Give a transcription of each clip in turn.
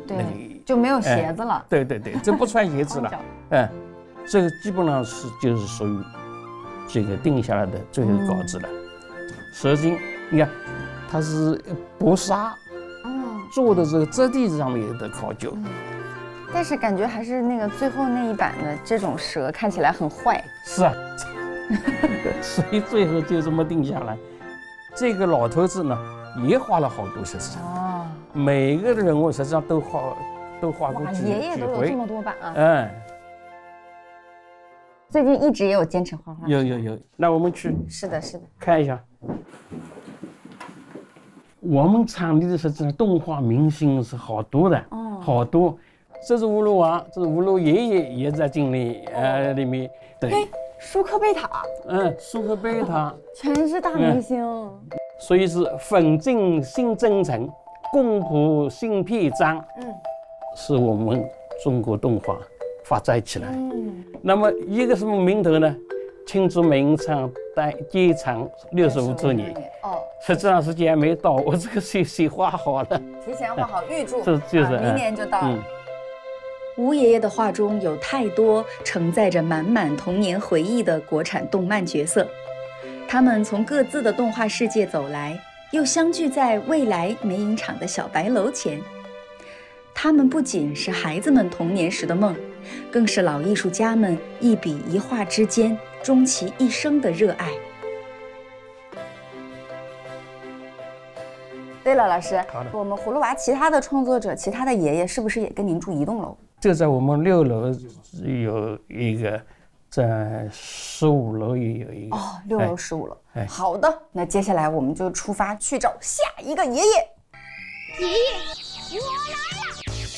对， 那个就没有鞋子了。 对，这不穿鞋子了。这个基本上就是属于这个定下来的最后稿子了。蛇精，你看它是薄纱做的这个质地上面的考究。 但是感觉还是那个最后那一版的这种蛇看起来很坏。 是啊，所以最后就这么定下来。这个老头子呢，也画了好多，实际上每个人物实际上都画过几回。 爷爷都有这么多版啊！最近一直也有坚持画画。 有，那我们去。 是的， 看一下。我们厂里的实际上动画明星是好多的，好多。这是乌鲁王，这是乌鲁爷爷也在经历里面。对， 舒克贝塔。 舒克贝塔全是大明星。 所以是粉镜新征程，共谱新篇章。是我们中国动画发展起来。那么一个什么名头呢？庆祝美影厂建厂65周年。实际上时间还没到，我这个水画好了， 提前画好，预祝就是明年就到了。 吴爷爷的画中有太多承载着满满童年回忆的国产动漫角色，他们从各自的动画世界走来，又相聚在未来美影厂的小白楼前。他们不仅是孩子们童年时的梦，更是老艺术家们一笔一画之间终其一生的热爱。 对了，老师，我们葫芦娃其他的创作者，其他的爷爷是不是也跟您住一栋楼？ 就在我们6楼有一个，在15楼也有一个。 6楼15楼。好的，那接下来我们就出发去找下一个爷爷。 爷爷，我来了。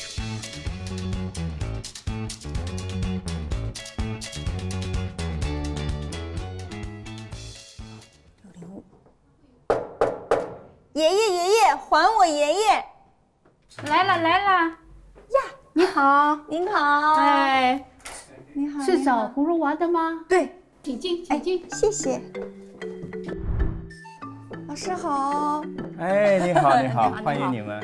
爷爷，还我爷爷！ 来了呀！你好， 您好。 哎， 你好， 是找葫芦娃的吗？ 对， 请进。 谢谢。老师好。 你好，欢迎你们。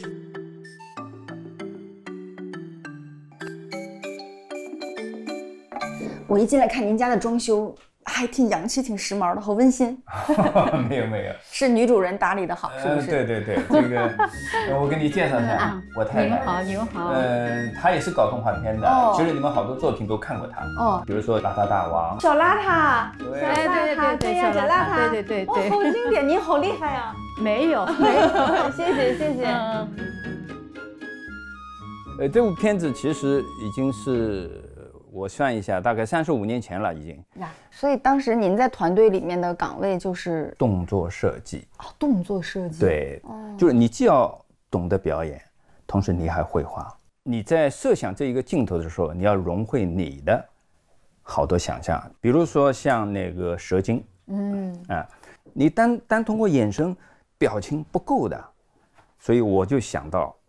我一进来看您家的装修，还挺洋气，挺时髦的，好温馨。 没有， 是女主人打理的好，是不是？ 对，这个我给你介绍一下，我太太。 你们好。 她也是搞动画片的，其实你们好多作品都看过她。比如说《邋遢大王》。 小邋遢。 对， 小邋遢。 对。 好经典，您好厉害呀！ 没有， 谢谢。 这部片子其实已经是。我算一下，大概35年前了，已经呀。所以当时您在团队里面的岗位就是动作设计。 动作设计。 对，就是你既要懂得表演，同时你还会画。你在设想这一个镜头的时候，你要融汇你的好多想象，比如说像那个蛇精，你单通过眼神表情不够的，所以我就想到